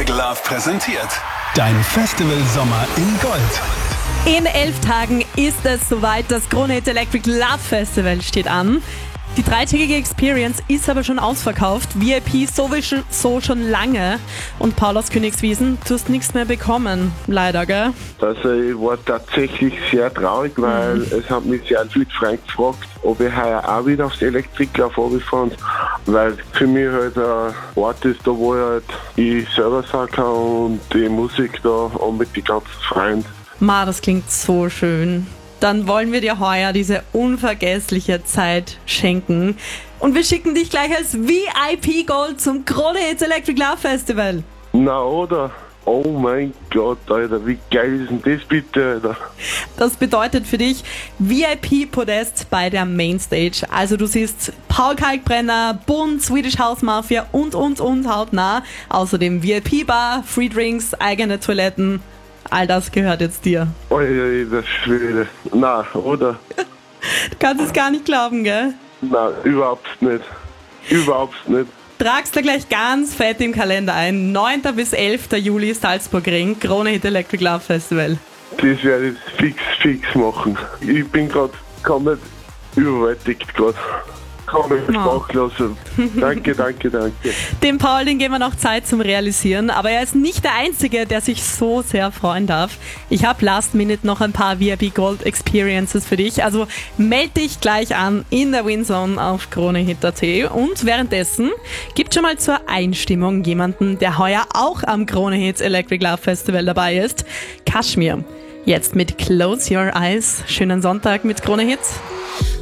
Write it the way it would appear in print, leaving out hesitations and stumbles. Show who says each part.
Speaker 1: Love präsentiert. Dein Festival Sommer in Gold.
Speaker 2: In 11 Tagen ist es soweit, das Krone Hit Electric Love Festival steht an. Die dreitägige Experience ist aber schon ausverkauft, VIP so schon lange. Und Paul aus Königswiesen, du hast nichts mehr bekommen, leider, gell?
Speaker 3: Also ich war tatsächlich sehr traurig, weil es hat mich sehr viele Freunde gefragt, ob ich heuer auch wieder aufs Electric Love runterfahre, weil für mich halt ein Ort ist, da wo ich selber sein kann und die Musik da und mit den ganzen Freunden.
Speaker 2: Ma, das klingt so schön. Dann wollen wir dir heuer diese unvergessliche Zeit schenken. Und wir schicken dich gleich als VIP Gold zum Krone Hit Electric Love Festival.
Speaker 3: Na oder? Oh mein Gott, Alter, wie geil ist denn das bitte, Alter?
Speaker 2: Das bedeutet für dich VIP-Podest bei der Mainstage. Also du siehst Paul Kalkbrenner, Bund, Swedish House Mafia und hautnah. Außerdem VIP-Bar, Free Drinks, eigene Toiletten. All das gehört jetzt dir.
Speaker 3: Oi, das Schwede. Na, oder?
Speaker 2: Du kannst es gar nicht glauben, gell?
Speaker 3: Na, überhaupt nicht. Überhaupt nicht.
Speaker 2: Tragst du gleich ganz fett im Kalender ein. 9. bis 11. Juli Salzburgring, Krone Hit Electric Love Festival.
Speaker 3: Das werde ich fix machen. Ich bin gerade komplett überwältigt gerade. Komplett sprachlos. Danke.
Speaker 2: Dem Paul, den geben wir noch Zeit zum Realisieren, aber er ist nicht der Einzige, der sich so sehr freuen darf. Ich habe last minute noch ein paar VIP Gold Experiences für dich, also melde dich gleich an in der Winzone auf KroneHit.at und währenddessen gibt schon mal zur Einstimmung jemanden, der heuer auch am Krone Hit Electric Love Festival dabei ist. Kashmir. Jetzt mit Close Your Eyes. Schönen Sonntag mit Krone Hit.